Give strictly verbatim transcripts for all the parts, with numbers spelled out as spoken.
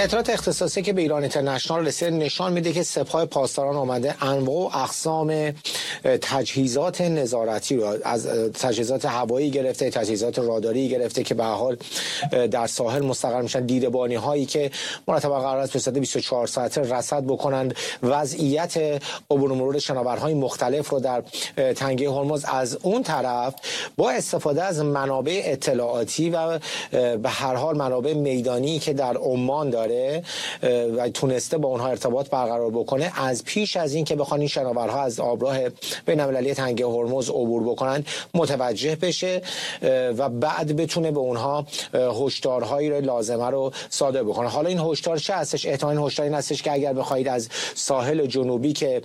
اطلاعات اختصاصی که به ایران اینترنشنال رسید نشان میده که سپاه پاسداران آمده انواع و اقسام تجهیزات نظارتی رو از تجهیزات هوایی گرفته، تجهیزات راداری گرفته که به هر حال در ساحل مستقر میشن، دیدبانی هایی که مرتبا قرار است به صورت بیست و چهار ساعته رصد بکنند وضعیت عبور و مرور شناورهای مختلف رو در تنگه هرمز. از اون طرف با استفاده از منابع اطلاعاتی و به هر حال منابع میدانی که در عمان داره و تونسته با اونها ارتباط برقرار بکنه، از پیش از این که بخوان این شناورها از آبراه بین‌المللی تنگه هرمز عبور بکنن متوجه بشه و بعد بتونه به اونها هشدارهای لازمه رو صادر بکنه. حالا این هشدار چه هستش؟ احتمال این هشدار این هستش که اگر بخواید از ساحل جنوبی که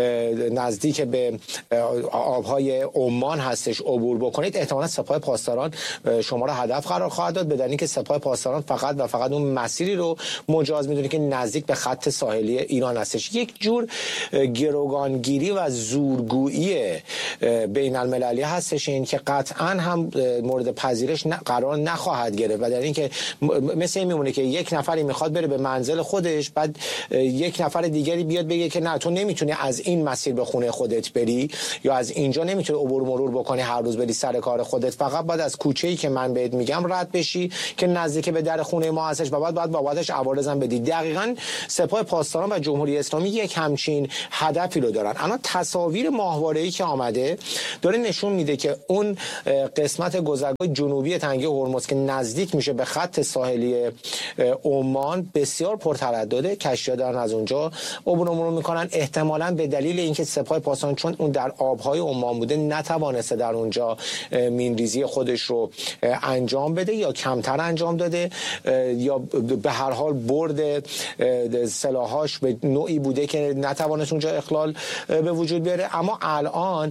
نزدیک به آبهای عمان هستش عبور بکنید، احتمالاً سپاه پاسداران شما را هدف قرار خواهد داد، بدون اینکه سپاه پاسداران فقط و فقط اون مسیری رو مجاز میدونه که نزدیک به خط ساحلی ایران هستش. یک جور گروگانگیری و زورگویی بین المللی هستش این که قطعاً هم مورد پذیرش قرار نخواهد گرفت و در اینکه مثل این میمونه که یک نفری میخواد بره به منزل خودش، بعد یک نفر دیگری بیاد بگه که نه تو نمیتونی از این مسیر به خونه خودت بری یا از اینجا نمیتونی عبور مرور بکنی هر روز بری سر کار خودت، فقط بعد از کوچه‌ای که من بهت میگم رد بشی که نزدیک به در خونه ما هستش و بعد بعد بابتش عوارض هم بدی. دقیقاً سپاه پاسداران و جمهوری اسلامی یک همچین هدفی رو دارن. اما تصاویر ماهواره‌ای که آمده داره نشون میده که اون قسمت گذرگاه جنوبی تنگه هرمز که نزدیک میشه به خط ساحلی عمان بسیار پرتردده، کشتی‌ها دارن از اونجا عبور و مرور میکنن. احتمالاً به دلیل اینکه سپاه پاسداران چون اون در آبهای عمان بوده نتوانسته در اونجا مینریزی خودش رو انجام بده یا کمتر انجام داده یا به هر حال برد سلاحاش به نوعی بوده که نتوانست اونجا اخلال به وجود بیاره. اما الان